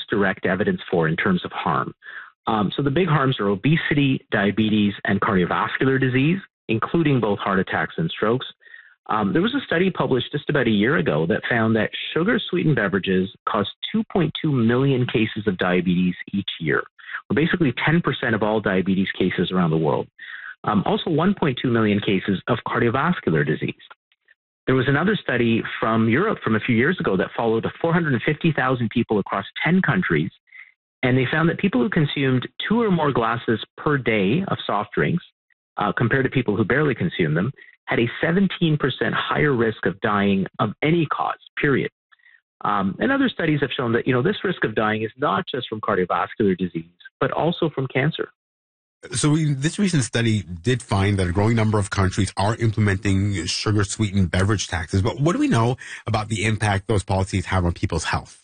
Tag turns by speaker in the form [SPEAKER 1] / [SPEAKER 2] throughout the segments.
[SPEAKER 1] direct evidence for in terms of harm. So the big harms are obesity, diabetes, and cardiovascular disease, including both heart attacks and strokes. There was a study published just about a year ago that found that sugar-sweetened beverages cause 2.2 million cases of diabetes each year, or basically 10% of all diabetes cases around the world. Also 1.2 million cases of cardiovascular disease. There was another study from Europe from a few years ago that followed 450,000 people across 10 countries, and they found that people who consumed 2 or more glasses per day of soft drinks, compared to people who barely consume them, had a 17% higher risk of dying of any cause, period. And other studies have shown that, this risk of dying is not just from cardiovascular disease, but also from cancer.
[SPEAKER 2] So this recent study did find that a growing number of countries are implementing sugar-sweetened beverage taxes. But what do we know about the impact those policies have on people's health?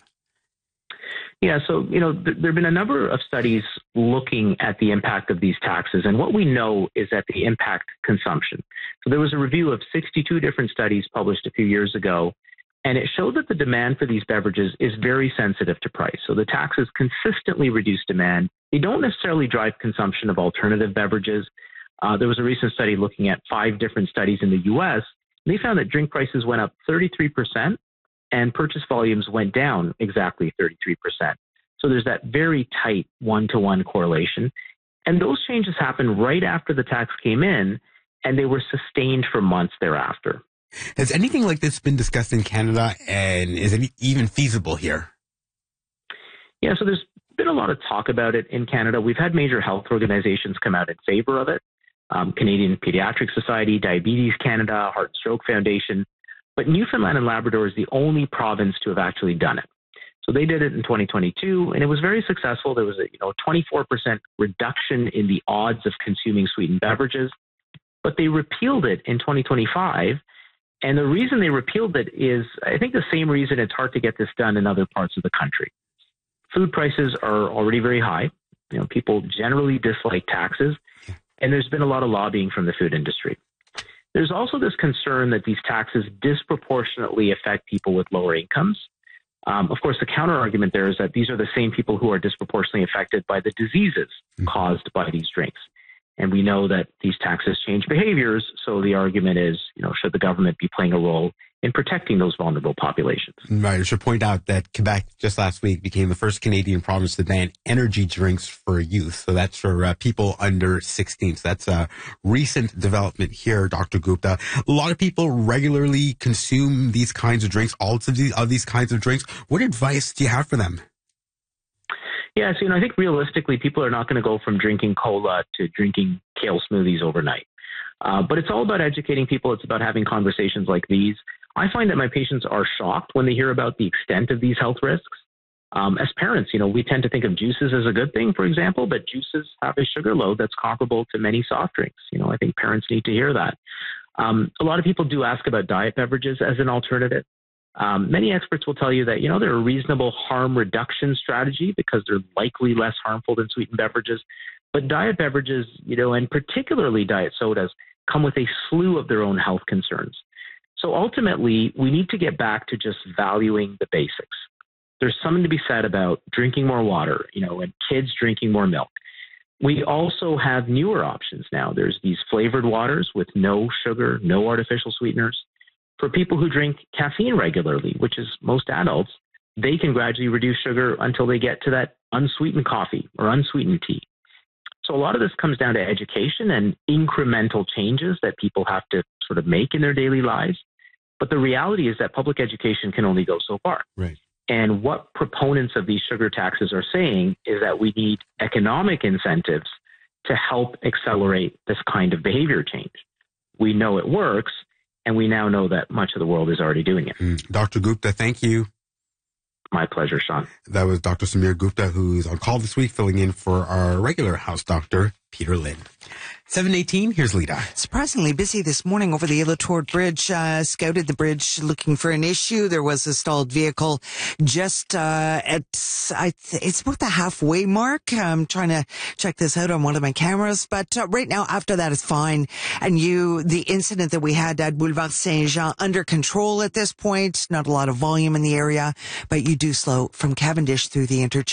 [SPEAKER 1] Yeah, so, there have been a number of studies looking at the impact of these taxes. And what we know is that they impact consumption. So there was a review of 62 different studies published a few years ago, and it showed that the demand for these beverages is very sensitive to price. So the taxes consistently reduce demand. They don't necessarily drive consumption of alternative beverages. There was a recent study looking at 5 different studies in the U.S., and they found that drink prices went up 33%, and purchase volumes went down exactly 33%. So there's that very tight one-to-one correlation. And those changes happened right after the tax came in, and they were sustained for months thereafter.
[SPEAKER 2] Has anything like this been discussed in Canada, and is it even feasible here?
[SPEAKER 1] Yeah, so there's been a lot of talk about it in Canada. We've had major health organizations come out in favor of it. Canadian Pediatric Society, Diabetes Canada, Heart and Stroke Foundation. But Newfoundland and Labrador is the only province to have actually done it. So they did it in 2022, and it was very successful. There was a 24% reduction in the odds of consuming sweetened beverages, but they repealed it in 2025. And the reason they repealed it is, I think, the same reason it's hard to get this done in other parts of the country. Food prices are already very high. People generally dislike taxes, and there's been a lot of lobbying from the food industry. There's also this concern that these taxes disproportionately affect people with lower incomes. Of course, the counter argument there is that these are the same people who are disproportionately affected by the diseases caused by these drinks. And we know that these taxes change behaviors. So the argument is, should the government be playing a role in protecting those vulnerable populations?
[SPEAKER 2] Right. I should point out that Quebec just last week became the first Canadian province to ban energy drinks for youth. So that's for people under 16. So that's a recent development here, Dr. Gupta. A lot of people regularly consume these kinds of drinks, all of these kinds of drinks. What advice do you have for them?
[SPEAKER 1] Yeah, so I think realistically, people are not going to go from drinking cola to drinking kale smoothies overnight. But it's all about educating people. It's about having conversations like these. I find that my patients are shocked when they hear about the extent of these health risks. As parents, we tend to think of juices as a good thing, for example, but juices have a sugar load that's comparable to many soft drinks. I think parents need to hear that. A lot of people do ask about diet beverages as an alternative. Many experts will tell you that, they're a reasonable harm reduction strategy because they're likely less harmful than sweetened beverages. But diet beverages, and particularly diet sodas, come with a slew of their own health concerns. So ultimately, we need to get back to just valuing the basics. There's something to be said about drinking more water, and kids drinking more milk. We also have newer options now. There's these flavored waters with no sugar, no artificial sweeteners. For people who drink caffeine regularly, which is most adults, they can gradually reduce sugar until they get to that unsweetened coffee or unsweetened tea. So a lot of this comes down to education and incremental changes that people have to sort of make in their daily lives. But the reality is that public education can only go so far.
[SPEAKER 2] Right.
[SPEAKER 1] And what proponents of these sugar taxes are saying is that we need economic incentives to help accelerate this kind of behavior change. We know it works, and we now know that much of the world is already doing it.
[SPEAKER 2] Dr. Gupta, thank you.
[SPEAKER 1] My pleasure, Sean.
[SPEAKER 2] That was Dr. Samir Gupta, who's on call this week, filling in for our regular house doctor, Peter Lynn. 7:18, here's Lita.
[SPEAKER 3] Surprisingly busy this morning over the Ilotort Bridge. Scouted the bridge looking for an issue. There was a stalled vehicle just it's about the halfway mark. I'm trying to check this out on one of my cameras. But right now, after that is fine. And the incident that we had at Boulevard Saint-Jean under control at this point. Not a lot of volume in the area, but you do slow from Cavendish through the interchange.